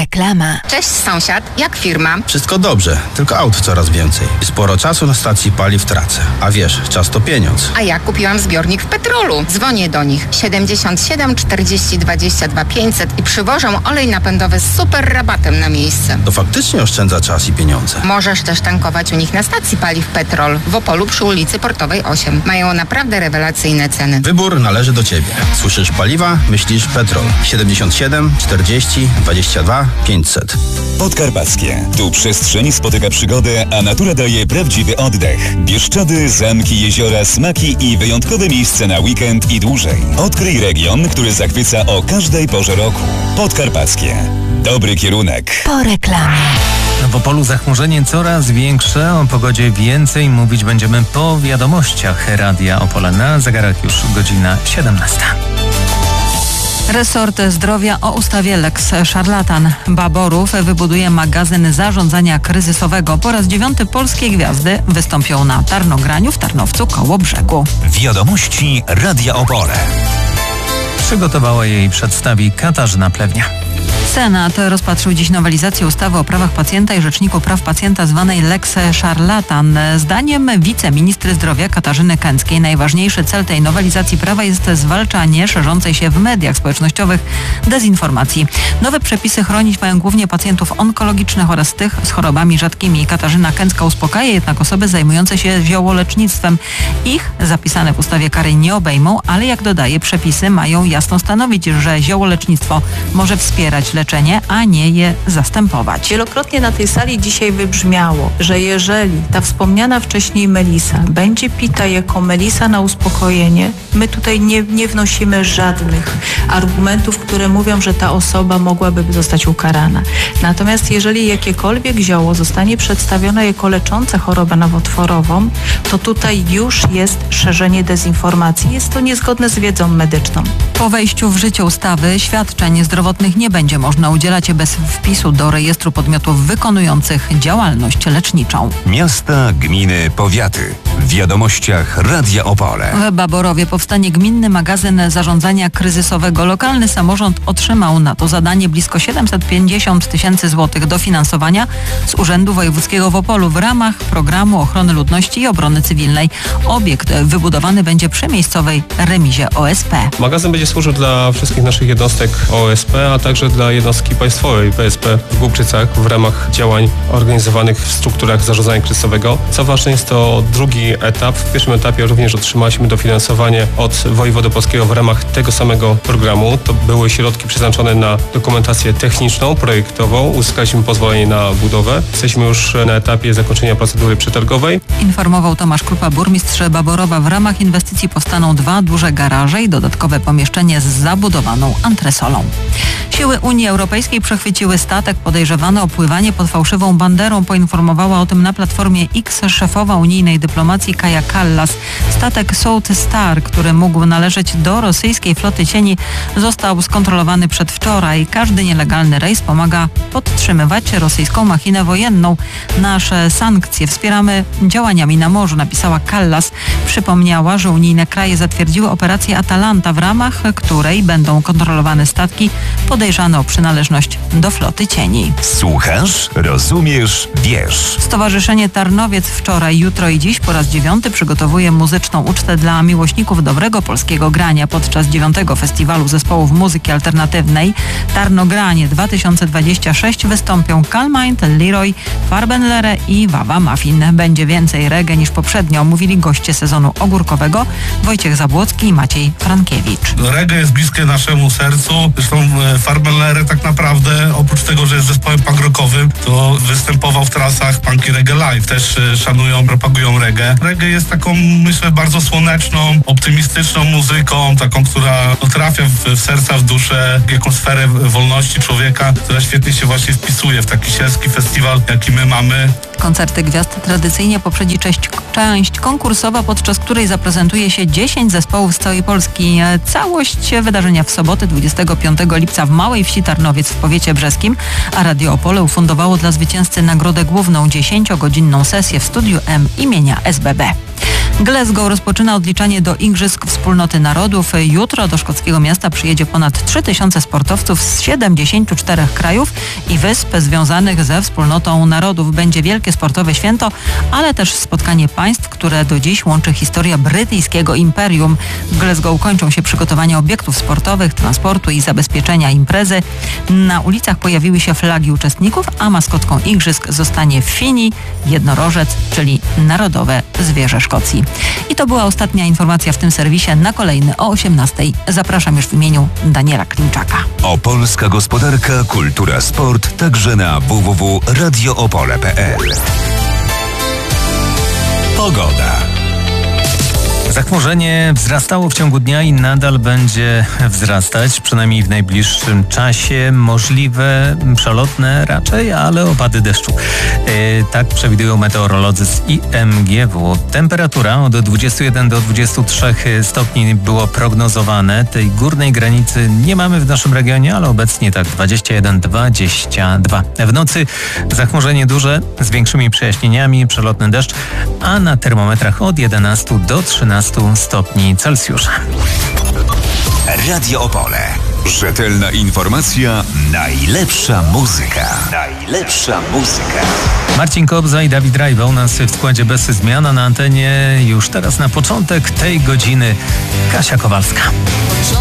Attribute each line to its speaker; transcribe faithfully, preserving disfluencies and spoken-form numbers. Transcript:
Speaker 1: Reklama.
Speaker 2: Cześć sąsiad, jak firma?
Speaker 3: Wszystko dobrze, tylko aut coraz więcej. I sporo czasu na stacji paliw tracę. A wiesz, czas to pieniądz.
Speaker 2: A ja kupiłam zbiornik w Petrolu. Dzwonię do nich siedemdziesiąt siedem czterdzieści dwadzieścia dwa pięćset i przywożą olej napędowy z super rabatem na miejsce.
Speaker 3: To faktycznie oszczędza czas i pieniądze.
Speaker 2: Możesz też tankować u nich na stacji paliw Petrol w Opolu przy ulicy Portowej osiem. Mają naprawdę rewelacyjne ceny.
Speaker 3: Wybór należy do Ciebie. Słyszysz paliwa? Myślisz Petrol. siedemdziesiąt siedem czterdzieści dwadzieścia dwa pięćset.
Speaker 4: Podkarpackie. Tu przestrzeń spotyka przygodę, a natura daje prawdziwy oddech. Bieszczady, zamki, jeziora, smaki i wyjątkowe miejsca na weekend i dłużej. Odkryj region, który zachwyca o każdej porze roku. Podkarpackie. Dobry kierunek.
Speaker 1: Po reklamie.
Speaker 5: W Opolu zachmurzenie coraz większe. O pogodzie więcej mówić będziemy po wiadomościach Radia Opola. Na zegarach już godzina siedemnasta.
Speaker 6: Resort Zdrowia o ustawie Lex Szarlatan. Baborów wybuduje magazyn zarządzania kryzysowego. Po raz dziewiąty polskie gwiazdy wystąpią na Tarnograniu w Tarnowcu koło brzegu.
Speaker 4: Wiadomości Radia Opole.
Speaker 5: Przygotowała jej i przedstawi Katarzyna Plewnia.
Speaker 6: Senat rozpatrzył dziś nowelizację ustawy o prawach pacjenta i Rzeczniku Praw Pacjenta zwanej Lex Szarlatan. Zdaniem wiceministry zdrowia Katarzyny Kęckiej najważniejszy cel tej nowelizacji prawa jest zwalczanie szerzącej się w mediach społecznościowych dezinformacji. Nowe przepisy chronić mają głównie pacjentów onkologicznych oraz tych z chorobami rzadkimi. Katarzyna Kęcka uspokaja jednak osoby zajmujące się ziołolecznictwem. Ich zapisane w ustawie kary nie obejmą, ale jak dodaje, przepisy mają jasno stanowić, że ziołolecznictwo może wspierać leczenie, a nie je zastępować.
Speaker 7: Wielokrotnie na tej sali dzisiaj wybrzmiało, że jeżeli ta wspomniana wcześniej melisa będzie pita jako melisa na uspokojenie, my tutaj nie, nie wnosimy żadnych argumentów, które mówią, że ta osoba mogłaby zostać ukarana. Natomiast jeżeli jakiekolwiek zioło zostanie przedstawione jako leczące chorobę nowotworową, to tutaj już jest szerzenie dezinformacji. Jest to niezgodne z wiedzą medyczną.
Speaker 6: Po wejściu w życie ustawy świadczeń zdrowotnych nie będzie można udzielać bez wpisu do rejestru podmiotów wykonujących działalność leczniczą.
Speaker 4: Miasta, gminy, powiaty. W wiadomościach Radia Opole.
Speaker 6: W Baborowie powstanie gminny magazyn zarządzania kryzysowego. Lokalny samorząd otrzymał na to zadanie blisko siedemset pięćdziesiąt tysięcy złotych dofinansowania z Urzędu Wojewódzkiego w Opolu w ramach programu ochrony ludności i obrony cywilnej. Obiekt wybudowany będzie przy miejscowej remizie O S P.
Speaker 8: Magazyn będzie służył dla wszystkich naszych jednostek O S P, a także dla jednostki państwowej P S P w Głubczycach w ramach działań organizowanych w strukturach zarządzania kryzysowego. Co ważne, jest to drugi etap. W pierwszym etapie również otrzymaliśmy dofinansowanie od wojewody polskiego w ramach tego samego programu. To były środki przeznaczone na dokumentację techniczną, projektową. Uzyskaliśmy pozwolenie na budowę. Jesteśmy już na etapie zakończenia procedury przetargowej.
Speaker 6: Informował Tomasz Krupa, burmistrz Baborowa. W ramach inwestycji powstaną dwa duże garaże i dodatkowe pomieszczenie z zabudowaną antresolą. Siły Unii Europejskiej przechwyciły statek podejrzewany o pływanie pod fałszywą banderą. Poinformowała o tym na platformie X szefowa unijnej dyplomacji Kaja Kallas. Statek South Star, który mógł należeć do rosyjskiej floty cieni, został skontrolowany przedwczoraj. Każdy nielegalny rejs pomaga podtrzymywać rosyjską machinę wojenną. Nasze sankcje wspieramy działaniami na morzu, napisała Kallas. Przypomniała, że unijne kraje zatwierdziły operację Atalanta, w ramach której będą kontrolowane statki podejrzane o przynależność do floty cieni.
Speaker 4: Słuchasz, rozumiesz, wiesz.
Speaker 6: Stowarzyszenie Tarnowiec wczoraj, jutro i dziś po raz dziewiąty przygotowuje muzyczną ucztę dla miłośników dobrego polskiego grania. Podczas dziewiątego Festiwalu Zespołów Muzyki Alternatywnej Tarnogranie dwa tysiące dwadzieścia sześć wystąpią Calmind, Leroy, Farbenlere i Wawa Muffin. Będzie więcej reggae niż poprzednio, mówili goście sezonu ogórkowego Wojciech Zabłocki i Maciej Frankiewicz.
Speaker 9: Reggae jest bliskie naszemu sercu. Zresztą Farbenlere tak naprawdę, oprócz tego, że jest zespołem punk rockowym, to występował w trasach Punky Reggae Live. Też szanują, propagują reggae. Reggae jest taką, myślę, bardzo słoneczną, optymistyczną muzyką, taką, która trafia w, w serca, w duszę, w jaką sferę wolności człowieka, która świetnie się właśnie wpisuje w taki sielski festiwal, jaki my mamy.
Speaker 6: Koncerty gwiazd tradycyjnie poprzedzi część, część konkursowa, podczas której zaprezentuje się dziesięć zespołów z całej Polski. Całość wydarzenia w sobotę dwudziestego piątego lipca w Małej Wsi Tarnowiec w powiecie brzeskim, a Radio Opole ufundowało dla zwycięzcy nagrodę główną, dziesięciogodzinną sesję w Studiu M imienia S B B. Glasgow rozpoczyna odliczanie do Igrzysk Wspólnoty Narodów. Jutro do szkockiego miasta przyjedzie ponad trzy tysiące sportowców z siedemdziesięciu czterech krajów i wysp związanych ze Wspólnotą Narodów. Będzie wielkie sportowe święto, ale też spotkanie państw, które do dziś łączy historia brytyjskiego imperium. W Glasgow kończą się przygotowania obiektów sportowych, transportu i zabezpieczenia imprezy. Na ulicach pojawiły się flagi uczestników, a maskotką igrzysk zostanie Fini, jednorożec, czyli narodowe zwierzę Szkocji. I to była ostatnia informacja w tym serwisie. Na kolejny o osiemnastej zapraszam już w imieniu Daniela Klimczaka.
Speaker 4: Opolska gospodarka, kultura, sport, także na w w w kropka radio opole kropka p l. Pogoda.
Speaker 5: Zachmurzenie wzrastało w ciągu dnia i nadal będzie wzrastać, przynajmniej w najbliższym czasie. Możliwe przelotne raczej, ale opady deszczu. Yy, tak przewidują meteorolodzy z I M G W. Temperatura od dwudziestu jeden do dwudziestu trzech stopni było prognozowane. Tej górnej granicy nie mamy w naszym regionie, ale obecnie tak dwadzieścia jeden dwadzieścia dwa. W nocy zachmurzenie duże z większymi przejaśnieniami, przelotny deszcz, a na termometrach od jedenastu do trzynastu stopni Celsjusza.
Speaker 4: Radio Opole. Rzetelna informacja, najlepsza muzyka. Najlepsza muzyka.
Speaker 5: Marcin Kobza i Dawid Rajwa u nas w składzie bez zmian, a na antenie już teraz na początek tej godziny Kasia Kowalska.